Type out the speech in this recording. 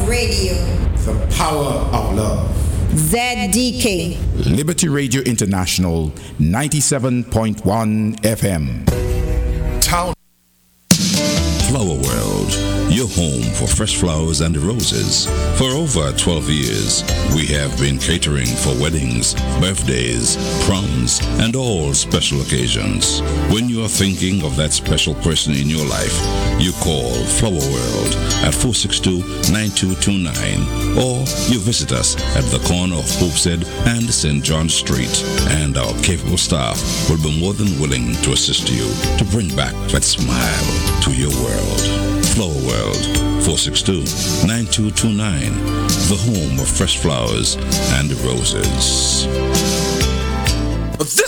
radio. The power of love. ZDK. Liberty Radio International, 97.1 FM. Town. Flower World, your home for fresh flowers and roses. For over 12 years, we have been catering for weddings, birthdays, proms, and all special occasions. When you are thinking of that special person in your life, you call Flower World at 462-9229, or you visit us at the corner of Hopeshead and St. John Street, and our capable staff will be more than willing to assist you to bring back that smile to your world. Flower World, 462-9229, the home of fresh flowers and roses.